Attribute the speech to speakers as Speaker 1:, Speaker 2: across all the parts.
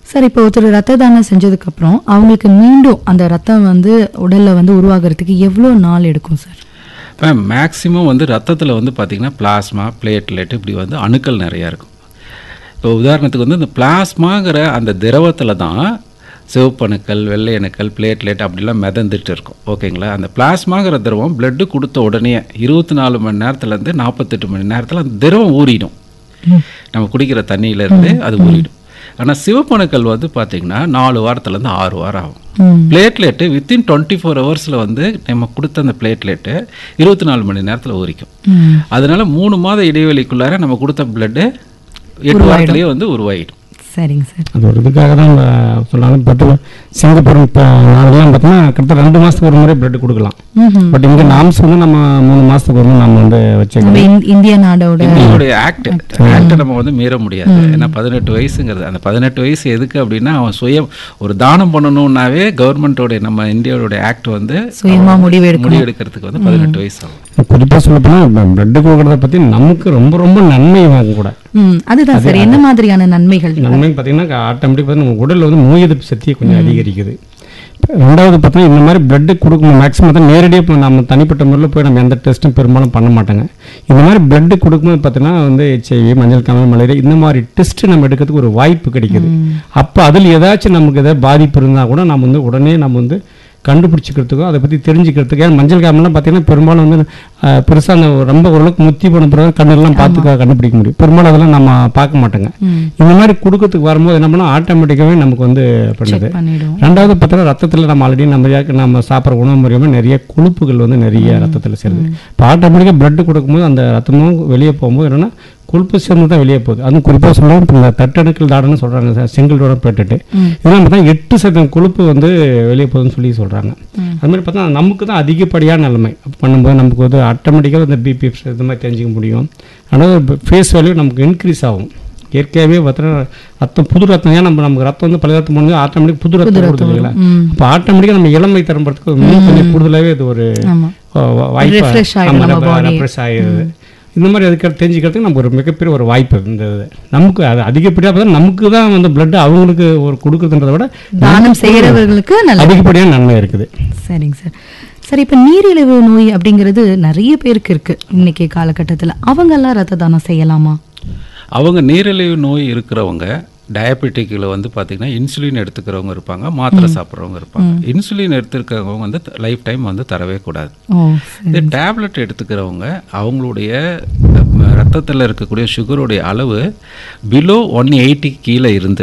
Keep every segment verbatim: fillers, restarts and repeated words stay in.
Speaker 1: Sir இப்போ ஒருத்தர் ரத்த தானம் செஞ்சதுக்கு அப்புறம் அவங்களுக்கு மீண்டும் அந்த ரத்தம் வந்து உடல்ல வந்து உருவாகிறதுக்கு எவ்வளோ நாள் எடுக்கும் சார்?
Speaker 2: இப்போ மேக்ஸிமம் வந்து ரத்தத்தில் வந்து பார்த்திங்கன்னா பிளாஸ்மா, பிளேட்லெட் இப்படி வந்து அணுக்கள் நிறையா இருக்கும். இப்போ உதாரணத்துக்கு வந்து இந்த பிளாஸ்மாங்கிற அந்த திரவத்தில் தான் சிவப்பு அணுக்கள், வெள்ளை அணுக்கள், பிளேட்லெட் அப்படிலாம் மிதந்துட்டு இருக்கும். ஓகேங்களா? அந்த பிளாஸ்மாங்கிற திரவம் பிளட்டு கொடுத்த உடனே இருபத்தி நாலு மணி நேரத்துலேருந்து நாற்பத்தெட்டு மணி நேரத்தில் அந்த திரவம் ஊறிடும். நம்ம குடிக்கிற தண்ணியிலேருந்து அது ஊறிடும். ஆனால் சிவப்பு அணுக்கள் வந்து பார்த்திங்கன்னா நாலு வாரத்துலேருந்து ஆறு வாரம் ஆகும். பிளேட்லெட்டு வித்தின் டுவெண்ட்டி ஃபோர் ஹவர்ஸில் வந்து நம்ம கொடுத்த அந்த பிளேட்லெட்டு இருபத்தி நாலு மணி நேரத்தில் ஊறிக்கும். அதனால மூணு மாத இடைவெளிக்குள்ளார நம்ம கொடுத்த பிளட்டு எட்டு வாரத்திலேயே வந்து உருவாகிடும்.
Speaker 1: சரிங்க சார்.
Speaker 3: அது ஒரு இதுக்காக தான் சொன்னாலும் பட் சிங்கப்பூர் இப்போ நாங்களாம் பார்த்தோம்னா கிட்டத்தட்ட ரெண்டு மாதத்துக்கு ஒரு முறை பிளட் கொடுக்கலாம். பட் இங்கே நாம்ஸ் வந்து நம்ம மூணு மாதத்துக்கு ஒரு முறை நம்ம வந்து வச்சுக்கலாம்.
Speaker 1: இந்திய நாடோட
Speaker 2: இந்தியோடைய ஆக்ட் ஆக்டை நம்ம வந்து மீற முடியாது. ஏன்னா பதினெட்டு வயசுங்கிறது அந்த பதினெட்டு வயசு எதுக்கு அப்படின்னா அவன் சுய ஒரு தானம் பண்ணணும்னாவே கவர்மெண்ட்டோடைய நம்ம இந்தியாவோடைய ஆக்ட் வந்து
Speaker 1: சுயமா முடிவு
Speaker 2: முடிவெடுக்கிறதுக்கு வந்து பதினெட்டு வயசு ஆகும்.
Speaker 3: குறிப்பாக சொல்லப்போனால் பிளட் கொடுக்கறத பற்றி நமக்கு ரொம்ப ரொம்ப நன்மை கூட.
Speaker 1: அதுதான் சார். என்ன மாதிரியான நன்மைகள்?
Speaker 3: நன்மை பார்த்தீங்கன்னா ஆட்டோமேட்டிக் நம்ம உடலில் வந்து நோய் எதிர்ப்பு சக்தியை கொஞ்சம் அதிகரிக்குது. ரெண்டாவது பார்த்தீங்கன்னா இந்த மாதிரி பிளட்டு கொடுக்கணும் மேக்ஸிமம் தான் நேரடியாக இப்போ நம்ம தனிப்பட்ட முறையில் போய் நம்ம எந்த டெஸ்ட்டும் பெரும்பாலும் பண்ண மாட்டாங்க. இந்த மாதிரி பிளட்டு கொடுக்கும்போது பார்த்தீங்கன்னா வந்து ஹெச்ஐவி, மஞ்சள் காமாலை, மலேரியா இந்த மாதிரி டெஸ்ட்டு நம்ம எடுக்கிறதுக்கு ஒரு வாய்ப்பு கிடைக்குது. அப்போ அதில் ஏதாச்சும் நமக்கு ஏதாவது பாதிப்பு இருந்தால் கூட நம்ம வந்து உடனே நம்ம வந்து கண்டுபிடிச்சிக்கிறதுக்கோ அதை பற்றி தெரிஞ்சுக்கிறதுக்கு. ஏன்னா மஞ்சள் காமெல்லாம் பார்த்தீங்கன்னா பெரும்பாலும் வந்து பெருசாக அந்த ரொம்ப ஓரளவுக்கு முத்தி போன பிறகு கண்ணெல்லாம் பார்த்து கண்டுபிடிக்க முடியும். பெரும்பாலும் அதெல்லாம் நம்ம பார்க்க மாட்டோங்க. இந்த மாதிரி கொடுக்கறதுக்கு வரும்போது என்ன பண்ணால் ஆட்டோமேட்டிக்காகவே நமக்கு வந்து பண்ணுது. ரெண்டாவது பார்த்தீங்கன்னா ரத்தத்தில் நம்ம ஆல்ரெடி நம்ம நம்ம சாப்பிட்ற உணவு முறையுமே நிறைய கொழுப்புகள் வந்து நிறைய ரத்தத்தில் சேருது. இப்போ ஆட்டோமேட்டிக்காக பிளட்டு கொடுக்கும்போது அந்த ரத்தமும் வெளியே போகும்போது என்னென்னா கொழுப்பு சேர்ந்து தான் வெளியே போகுது. அதுவும் குறிப்பாக சொல்லலாம் இப்போ இந்த தட்டணுக்கள் தாடன்னு சொல்கிறாங்க சார், சிங்கிள் டோனர் பிளேட்டு இதெல்லாம் பார்த்தா எட்டு சதவீதம் கொழுப்பு வந்து வெளியே போகுதுன்னு சொல்லி சொல்கிறாங்க. அது மாதிரி பார்த்தா நமக்கு தான் அதிகப்படியான நிலைமை பண்ணும்போது நமக்கு வந்து ஆட்டோமேட்டிக்காக இந்த பிபி இது மாதிரி தெரிஞ்சிக்க முடியும். ஆனால் ஃபேஸ் வேல்யூ நமக்கு இன்க்ரீஸ் ஆகும். இயற்கையாகவே பார்த்தீங்கன்னா ரத்தம் புது ரத்தம். ஏன் நம்ம நமக்கு ரத்தம் வந்து பழைய ரத்தம் போனது ஆட்டோமேட்டிக் புது ரத்தம் கொடுத்து இல்லைங்களா? இப்போ ஆட்டோமேட்டிக்காக நம்ம இளமை தரம்புறதுக்கு கொஞ்சம் கூடுதலாகவே இது ஒரு வாய்ப்பு ரெஃப்ரெஷ் ஆகிடுது. இந்த மாதிரி அதுக்கு தெரிஞ்சுக்கிறதுக்கு நமக்கு ஒரு மிகப்பெரிய ஒரு வாய்ப்பு இருந்தது. நமக்கு அது அதிகப்படியாக பார்த்தா நமக்கு தான் வந்து பிளட் அவங்களுக்கு ஒரு கொடுக்குறதுன்றதை விட
Speaker 1: தானம் செய்கிறவர்களுக்கு
Speaker 3: அதிகப்படியான நன்மை இருக்குது.
Speaker 1: சரிங்க சார். சரி, இப்போ நீரிழிவு நோய் அப்படிங்கிறது நிறைய பேருக்கு இருக்கு இன்னைக்கு காலகட்டத்தில். அவங்கெல்லாம் ரத்த தானம் செய்யலாமா?
Speaker 2: அவங்க நீரிழிவு நோய் இருக்கிறவங்க டயபெட்டிக்கில் வந்து பார்த்திங்கன்னா இன்சுலின் எடுத்துக்கிறவங்க இருப்பாங்க, மாத்திரை சாப்பிட்றவங்க இருப்பாங்க. இன்சுலின் எடுத்துக்கிறவங்க வந்து லைஃப் டைம் வந்து தரவே கூடாது. இது டேப்லெட் எடுத்துக்கிறவங்க அவங்களுடைய ரத்தத்தில் இருக்கக்கூடிய சுகருடைய அளவு பிலோ ஒன் எயிட்டி கீழே இருந்து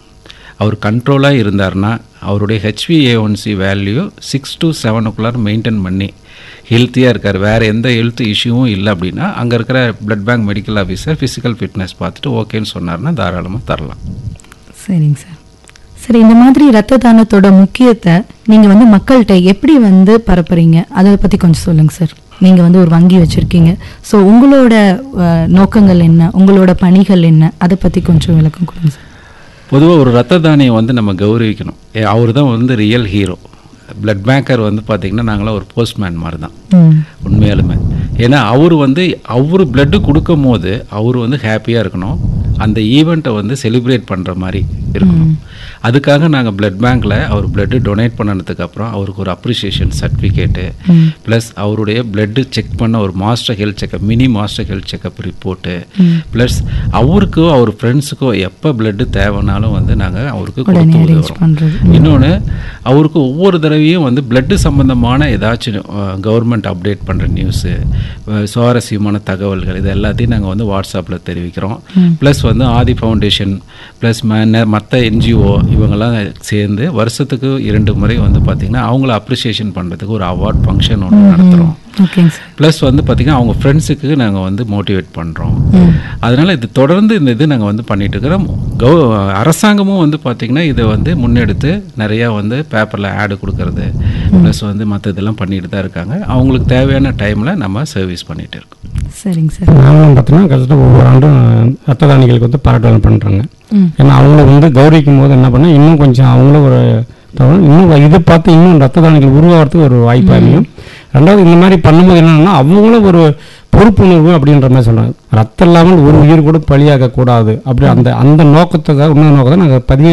Speaker 2: அவர் கண்ட்ரோலாக இருந்தார்னா அவருடைய ஹெச்பிஏஒன்சி வேல்யூ சிக்ஸ் டு செவனுக்குள்ளார மெயின்டைன் பண்ணி ஹெல்த்தியாக இருக்கார், வேறு எந்த ஹெல்த் இஷ்யூவும் இல்லை அப்படின்னா அங்கே இருக்கிற blood bank medical officer physical fitness பார்த்துட்டு ஓகேன்னு சொன்னார்னா தாராளமாக தரலாம்.
Speaker 1: சரிங்க சார். சரி, இந்த மாதிரி ரத்த தானத்தோட முக்கியத்தை நீங்கள் வந்து மக்கள்கிட்ட எப்படி வந்து பரப்புறீங்க அதை பற்றி கொஞ்சம் சொல்லுங்கள் சார். நீங்கள் வந்து ஒரு வங்கி வச்சுருக்கீங்க, ஸோ உங்களோட நோக்கங்கள் என்ன, உங்களோட பணிகள் என்ன, அதை பற்றி கொஞ்சம் விளக்கம் கொடுங்க சார்.
Speaker 2: பொதுவாக ஒரு ரத்த தானியை வந்து நம்ம கௌரவிக்கணும். அவர் தான் வந்து ரியல் ஹீரோ. பிளட் பேங்கர் வந்து பார்த்திங்கன்னா நாங்களாம் ஒரு போஸ்ட்மேன் மாதிரி தான் உண்மையாலுமே. ஏன்னா அவர் வந்து அவர் பிளட்டு கொடுக்கும் போது அவர் வந்து ஹாப்பியாக இருக்கணும், அந்த ஈவெண்ட்டை வந்து செலிப்ரேட் பண்ணுற மாதிரி இருக்கணும். அதுக்காக நாங்கள் பிளட் பேங்க்கில் அவர் பிளட்டு டொனேட் பண்ணதுக்கப்புறம் அவருக்கு ஒரு அப்ரிசியேஷன் சர்டிஃபிகேட்டு ப்ளஸ் அவருடைய பிளட்டு செக் பண்ண ஒரு master health checkup, mini master health checkup report plus அவருக்கோ அவர் ஃப்ரெண்ட்ஸுக்கோ எப்போ பிளட்டு தேவைனாலும் வந்து நாங்கள் அவருக்கு கொடுத்து உதவுறோம். இன்னொன்று அவருக்கு ஒவ்வொரு தடவையும் வந்து பிளட்டு சம்மந்தமான ஏதாச்சும் கவர்மெண்ட் அப்டேட் பண்ணுற நியூஸு, சுவாரஸ்யமான தகவல்கள் இது எல்லாத்தையும் நாங்கள் வந்து வாட்ஸ்அப்பில் தெரிவிக்கிறோம். ப்ளஸ் வந்து ஆதி ஃபவுண்டேஷன் ப்ளஸ் மற்ற என்ஜிஓ இவங்கெல்லாம் சேர்ந்து வருஷத்துக்கு இரண்டு முறை வந்து பார்த்திங்கன்னா அவங்கள அப்ரிசியேஷன் பண்ணுறதுக்கு ஒரு அவார்ட் ஃபங்க்ஷன் ஒன்று நடத்துகிறோம். ப்ளஸ் வந்து பார்த்திங்கன்னா அவங்க ஃப்ரெண்ட்ஸுக்கு நாங்கள் வந்து மோட்டிவேட் பண்ணுறோம். அதனால் இது தொடர்ந்து இந்த இது நாங்கள் வந்து பண்ணிகிட்டு இருக்கிறோம். கௌ அரசாங்கமும் வந்து பார்த்திங்கன்னா இதை வந்து முன்னெடுத்து நிறையா வந்து பேப்பரில் ஆடு கொடுக்கறது ப்ளஸ் வந்து மற்ற இதெல்லாம் பண்ணிட்டு தான் இருக்காங்க. அவங்களுக்கு தேவையான டைமில் நம்ம சர்வீஸ் பண்ணிகிட்டு இருக்கோம்.
Speaker 1: சரிங்க சார்.
Speaker 3: நாங்களும் பார்த்தீங்கன்னா கஷ்டம் ஒவ்வொரு ஆண்டும் ரத்த தானிகளுக்கு வந்து பாராட்டு பண்ணுறாங்க. ஏன்னா அவங்கள வந்து கௌரவிக்கும் போது என்ன பண்ணால் இன்னும் கொஞ்சம் அவங்களும் ஒரு இன்னும் இதை பார்த்து இன்னும் ரத்த தானிகள் உருவாகிறதுக்கு ஒரு வாய்ப்பாக இருக்கும். ரெண்டாவது இந்த மாதிரி பண்ணும்போது என்னன்னா அவங்களும் ஒரு பொறுப்புணர்வு அப்படின்ற மாதிரி சொல்கிறாங்க. ரத்தம் இல்லாமல் ஒரு உயிர் கூட பலியாக கூடாது அப்படி அந்த அந்த நோக்கத்துக்காக இன்னொரு நோக்கத்தை நாங்கள் பதினேழு